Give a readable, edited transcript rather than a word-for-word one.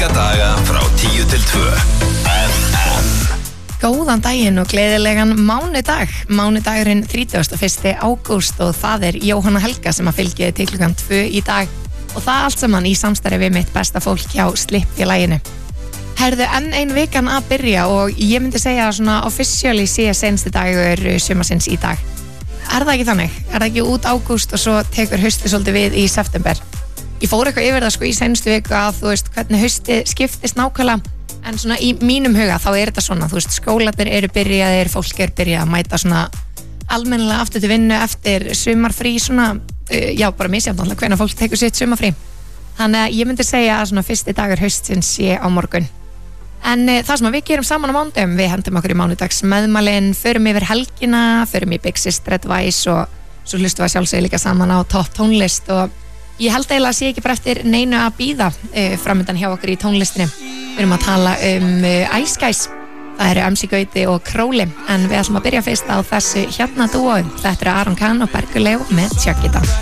Virka daga frá 10 til 2 FM. Góðan daginn og gleðilegan mánudag. Mánudagurinn 31. ágúst og það er Jóhanna Helga sem að fylgja til klukkan 2 í dag. Og það allt saman í samstarfi við mitt besta fólk hjá Slipp-félaginu. Herðu, enn ein vikan að byrja og ég myndi segja svona officially sé seinsti dagur sumarsins í dag. Er það ekki þannig? Er það ekki út ágúst og svo tekur hausti svolítið við í september? Ég fór eitthvað yfir það sko í seinustu viku að þú veist hvernig hausti skiptist nákvæmlega. En svona í mínum huga þá er þetta svona, þú veist, skólarnir eru byrjaðir, fólk er byrjað að mæta svona almennilega aftur til vinnu eftir sumarfrí svona, já bara misjafnt alltaf hvenær fólk tekur sitt sumarfrí. Þannig að ég myndi segja að svona fyrsti dagur haustsins sé á morgun. En það sem við gerum saman á mánudagum, við hendum okkur í mánudags meðmælin, förum yfir helgina, förum í Big Sister Advice og svo hlustum við sjálfsögðu líka saman á topp tónlist og ég held eiginlega að sé ekki bara eftir neinu að bíða framöndan hjá okkur í tónlistinni. Við erum að tala Ice Guys, það eru MC Gauti og Króli, en við ætlum að byrja fyrst á þessu hérna dúói. Þetta eru Aron Kahn og Bergur Leó með Chuck It Down.